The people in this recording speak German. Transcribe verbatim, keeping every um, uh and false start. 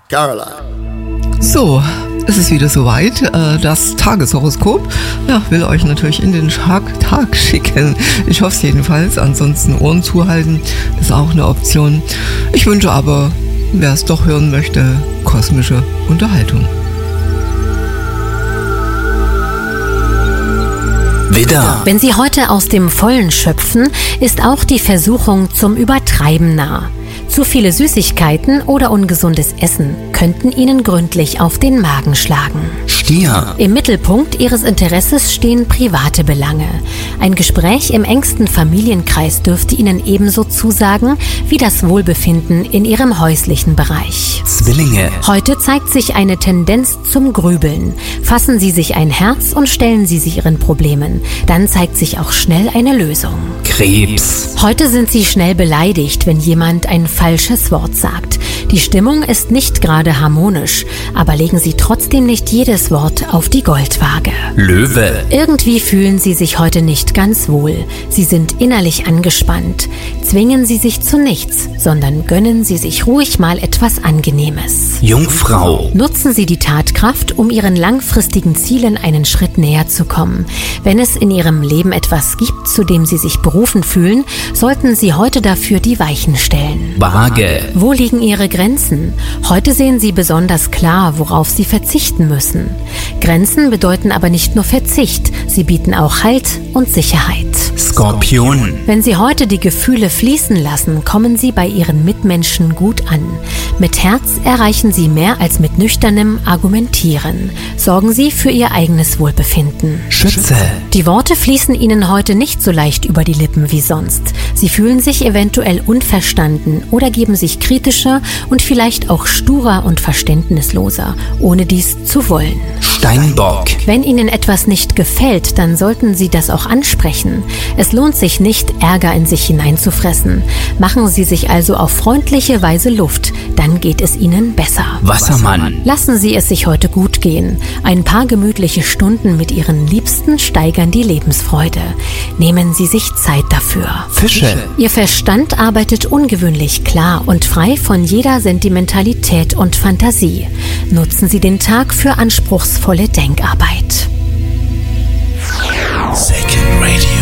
Caroline. So, es ist wieder soweit. Das Tageshoroskop ja, will euch natürlich in den Tag schicken. Ich hoffe es jedenfalls. Ansonsten Ohren zuhalten ist auch eine Option. Ich wünsche aber, wer es doch hören möchte, kosmische Unterhaltung. Widder. Wenn Sie heute aus dem Vollen schöpfen, ist auch die Versuchung zum Übertreiben nah. Zu viele Süßigkeiten oder ungesundes Essen könnten Ihnen gründlich auf den Magen schlagen. Stier. Im Mittelpunkt Ihres Interesses stehen private Belange. Ein Gespräch im engsten Familienkreis dürfte Ihnen ebenso zusagen wie das Wohlbefinden in Ihrem häuslichen Bereich. Zwillinge. Heute zeigt sich eine Tendenz zum Grübeln. Fassen Sie sich ein Herz und stellen Sie sich Ihren Problemen. Dann zeigt sich auch schnell eine Lösung. Krebs. Heute sind Sie schnell beleidigt, wenn jemand ein falsches Wort sagt. Die Stimmung ist nicht gerade harmonisch, aber legen Sie trotzdem nicht jedes Wort auf die Goldwaage. Löwe. Irgendwie fühlen Sie sich heute nicht ganz wohl. Sie sind innerlich angespannt. Zwingen Sie sich zu nichts, sondern gönnen Sie sich ruhig mal etwas Angenehmes. Jungfrau. Nutzen Sie die Tatkraft, um Ihren langfristigen Zielen einen Schritt näher zu kommen. Wenn es in Ihrem Leben etwas gibt, zu dem Sie sich berufen fühlen, sollten Sie heute dafür die Weichen stellen. Waage. Wo liegen Ihre Grenzen? Heute sehen Sie besonders klar, worauf Sie verzichten müssen. Grenzen bedeuten aber nicht nur Verzicht, sie bieten auch Halt und Sicherheit. Skorpion. Wenn Sie heute die Gefühle fließen lassen, kommen Sie bei Ihren Mitmenschen gut an. Mit Herz erreichen Sie mehr als mit nüchternem Argumentieren. Sorgen Sie für Ihr eigenes Wohlbefinden. Schütze. Die Worte fließen Ihnen heute nicht so leicht über die Lippen wie sonst. Sie fühlen sich eventuell unverstanden oder geben sich kritischer und vielleicht auch sturer und verständnisloser, ohne dies zu wollen. Steinbock. Wenn Ihnen etwas nicht gefällt, dann sollten Sie das auch ansprechen. Es lohnt sich nicht, Ärger in sich hineinzufressen. Machen Sie sich also auf freundliche Weise Luft, dann geht es Ihnen besser. Wassermann. Lassen Sie es sich heute gut gehen. Ein paar gemütliche Stunden mit Ihren Liebsten steigern die Lebensfreude. Nehmen Sie sich Zeit dafür. Fische. Ihr Verstand arbeitet ungewöhnlich klar und frei von jeder Sentimentalität und Fantasie. Nutzen Sie den Tag für anspruchsvolle Denkarbeit. Second Radio.